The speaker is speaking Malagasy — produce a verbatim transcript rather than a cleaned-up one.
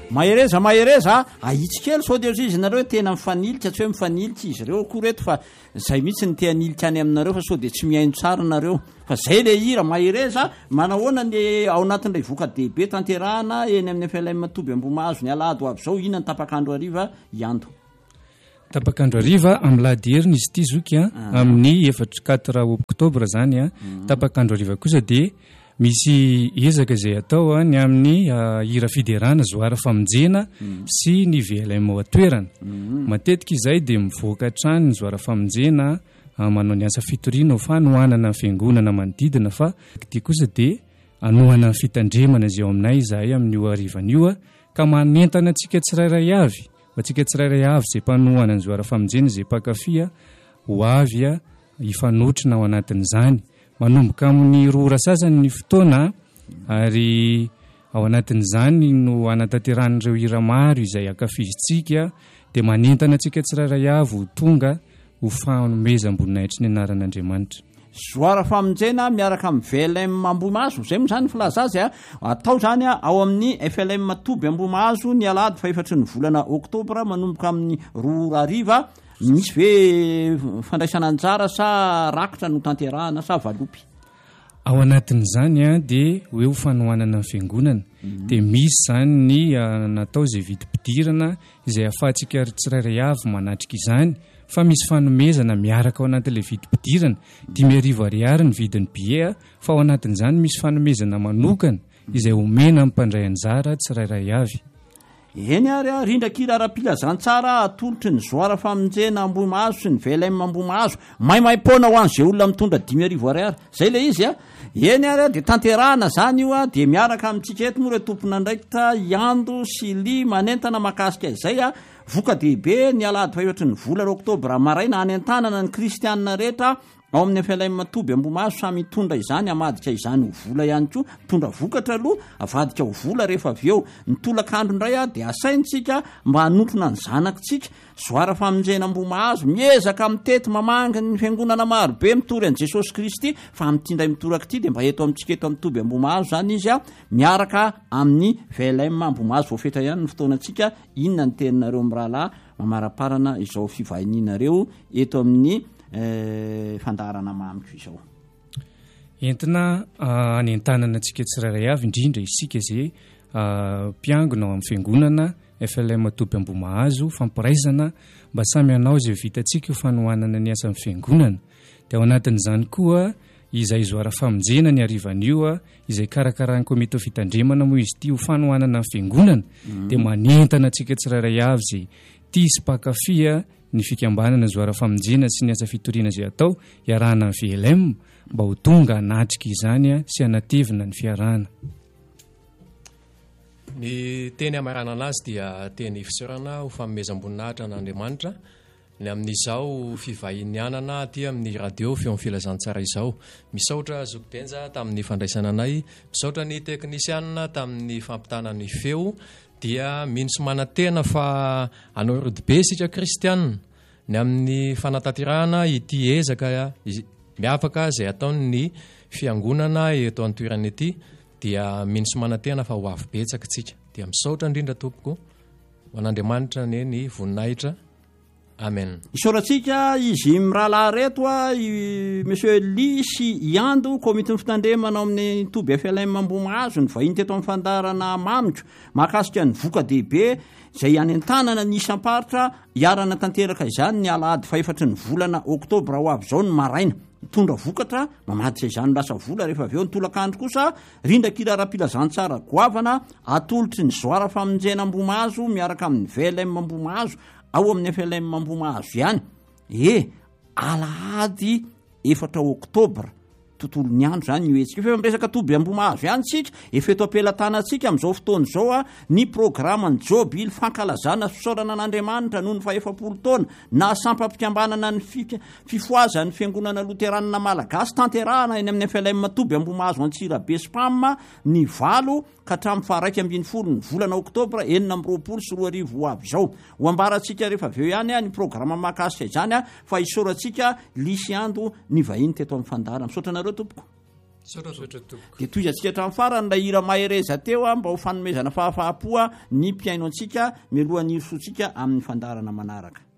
mahereza mahereza ahitsikely sao de izy nareo tena mifanilitra tsy hoe mifanilitra izy ireo koa reto fa zay mihitsy ny teanilitra any aminareo fa sao de tsy mihaino tsara nareo fa zay le hira mahereza manahoana ny ao anatin'ilay voka dehibe tanterahana eny amin'ny F L M Matoby Ambomahazo ny alahady avy zao ina ny tapakandro ariva iando tapakandro ariva amin'ny lahady heriny izy ity zoky a amin'ny efatra quatre oktobra zany a tapakandro ariva kosa de misy ezaka izay atao a ny amin'ny hira fiderana zoara famonjena sy ny V L M atoerana matetika izay de mivoaka hatrany ny zoara famonjena manao ny asa fitoriana ho fanohanana ny fiangonana manodidina fa ity kosa de anohana ny fitandremana izay ao aminay izahay amin'ny arivan'io a ka manentana antsika tsirairay avy fa tsika tsirairay avy izay mpanohana ny zoara famonjena izay mpakafia ho avy a hifanotrina ao anatin'izany manomboka amin'ny roa ora sasany ny fotoana ary ao anatin'izany no anatanteran'ireo hira maro izay akafizintsika de manentana antsika tsirairay avy ho tonga ho fanomezam-boninahitry ny anaran'Andriamanitra. Zoara famonjena miaraka amin'ny V L M Ambomahazo zay moa zany filaza azy a atao zany a ao amin'ny F L M Matoby Ambomahazo ny alahady fa efatry ny volana oktobra manomboka amin'ny roa ora hariva misy ve fandraisana anjara sa rakotra no tanterahana sa valopy ao anatin'izany a de hoe ho fanohanana ny fiangonana de misy zany ny natao zay vidim-pidirana izay ahafahantsika tsirairay avy manatrika izany fa misy fanomezana miaraka ao anatin'ilay vidim-pidirana dimy arivo ariary ny vidin'ny billet fa ao anatin'izany misy fanomezana manokana izay omena amin'ny mpandray anjara tsirairay avy. Eny ary a rindrakira ara-pilazantsara atolotry ny zoara famonjena Ambomahazo sy ny V L M Ambomahazo maimaim-poana ho an'izay olona mitondra dimy arivo ariary zay le izy a eny ary a de tanterahana zany io a de miaraka amintsika eto moa re tompona ndraikitra iando sy li manentana makasika izay a voka dehibe ny alahady fa efatry ny volana oktobra maraina anentanana ny kristianina rehetra ao amin'ny F L M Matoby Ambomahazo samy mitondra izany amadika izany ho vola ihany koa mitondra vokatra aloha avadika ho vola rehefa avy eo ny tolakandro indray a de asaintsika mba hanotrona ny zanakitsika zoara famonjena Ambomahazo miezaka mitety mamanga ny fiangonana maro be mitory an' Jesosy Kristy fa mitindray mitoraka ity de mba eto amintsika eto amin'ny Toby Ambomahazo zany izy a miaraka amin'ny V L M Ambomahazo voafetra ihany ny fotoanantsika inona ny teninareo amin'ny rahalahy mamaraparana izao fivahininareo eto amin'ny fandarana mamiko izao entina anentanana antsika tsirairay avy indrindra isika zay mpiangona ao amin'ny fiangonana F L M Matoby Ambomahazo fampiraizana mba samy anao zay vitantsika ho fanohanana ny asa amin'ny fiangonana de ao anatin'izany koa izay zoara famonjena ny arivan'io a izay karakarahan'ny komite fitandremana moa izy ity ho fanohanana amin'ny fiangonana de manentana antsika tsirairay avy zay tia sy mpakafia ny fikambanana zoara famonjena sy ny asa fitoriana izay atao iarahana amin'ny V L M mba ho tonga hanatrika izany a sy hanatevina ny fiarahana. Ny teny amarana anazy dia teny fisaorana ho fanomezam-boninahitra n'Andriamanitra ny amin'izao fivahinianana aty amin'ny radio feo filazantsara izao misaotra zokidenja tamin'ny fandraisana anay misaotra ny teknisianina tamin'ny fampitana ny feo dia minsy manantena fa anao rodibe sika kristianina ny amin'ny fanatanterahana ity ezaka miavaka zay ataony fiangonana eto antoerana ity dia minsy manantena fa ho avy betsaka tsika dia misaotra indrindra tompoko ho an'Andriamanitra ny ny voninahitra. Amen. Isaorantsika izy mirahalahy reto a monsieur Li sy Iando komitiny fitandremana amin'ny Toby F L M Ambomahazo ny vahiny teto amin'ny fandarana mamiko mahakasika ny voka dehibe zay anentanana ny isam-paritra iarana tanteraka izany ny alahady fa efatry ny volana oktobra ho avy zao ny maraina mitondra vokatra mamadika izany lasa vola rehefa avy eo ny tolakandro kosa rindrakira ara-pilazantsara goavana atolotry ny zoara famonjena Ambomahazo miaraka amin'ny V L M Ambomahazo ao amin'ny F L M Ambomahazo ihany e alahady efatra oktobra tontolo ny andro zany io etsika efa miresaka Toby Ambomahazo ihany tsika efa eto ampelantanantsika amin'izao fotoana izao a ny programma ny jobily fankalazana fisaorana an'Andriamanitra noho ny faefapolo taona na sampam-pikambanana ny fifoazan'ny fiangonana loteranina malagasy tanterahana eny amin'ny F L M Matoby Ambomahazo Antsirabe Spam ny valo ka hatramin'ny faha-raika ambin'ny folo ny volana oktobra enina amby roapolo sy roa arivo ho avy zao ho ambarantsika rehefa avy eo ihany a ny programma mahakasika izany a fa isaorantsika Lisiando ny vahiny teto amin'ny fandarana misaotra anareo tompoko. de toizatsika hatramin'ny farany la hira mahereza teo a mba ho fanomezana fahafahapoa ny mpiaino antsika milohan'ny isotsika amin'ny fandarana manaraka.